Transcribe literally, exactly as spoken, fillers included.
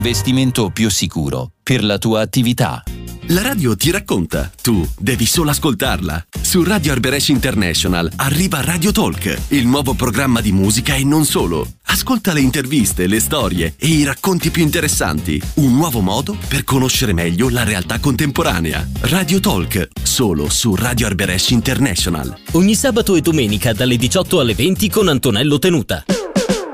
Investimento più sicuro per la tua attività. La radio ti racconta, tu devi solo ascoltarla. Su Radio Arberesh International arriva Radio Talk, il nuovo programma di musica e non solo. Ascolta le interviste, le storie e i racconti più interessanti. Un nuovo modo per conoscere meglio la realtà contemporanea. Radio Talk, solo su Radio Arberesh International. Ogni sabato e domenica dalle diciotto alle venti con Antonello Tenuta.